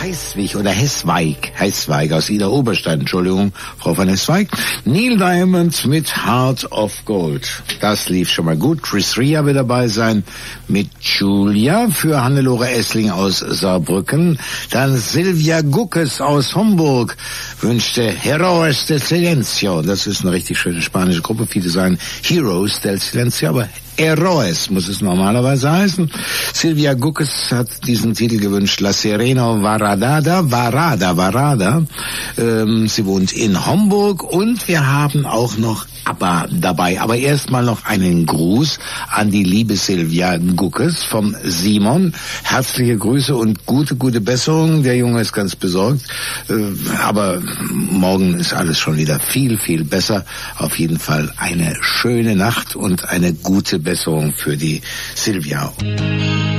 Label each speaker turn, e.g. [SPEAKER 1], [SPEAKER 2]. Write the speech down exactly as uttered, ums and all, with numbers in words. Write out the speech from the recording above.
[SPEAKER 1] Heiswig oder Hessweig, Hessweig aus Ida Oberstein, Entschuldigung, Frau von Hessweig. Neil Diamond mit Heart of Gold. Das lief schon mal gut. Chris Rea wird dabei sein mit Julia. Für Hannelore Essling aus Saarbrücken. Dann Silvia Guckes aus Homburg wünschte Heroes del Silencio. Das ist eine richtig schöne spanische Gruppe. Viele sagen Heroes del Silencio, aber Heroes muss es normalerweise heißen. Silvia Guckes hat diesen Titel gewünscht, La Serena Varada, Varada, Varada. Ähm, sie wohnt in Homburg und wir haben auch noch ABBA dabei. Aber erstmal noch einen Gruß an die liebe Silvia Guckes vom Simon. Herzliche Grüße und gute, gute Besserung. Der Junge ist ganz besorgt. Äh, aber morgen ist alles schon wieder viel, viel besser. Auf jeden Fall eine schöne Nacht und eine gute Besserung für die Silvia.